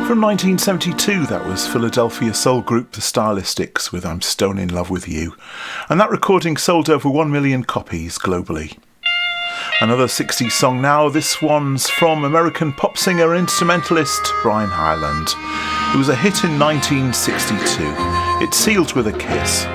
From 1972, that was Philadelphia soul group The Stylistics with I'm Stone in Love with You, and that recording sold over 1 million copies globally. Another 60s song now, this one's from American pop singer and instrumentalist Brian Hyland. It was a hit in 1962. It's Sealed with a Kiss.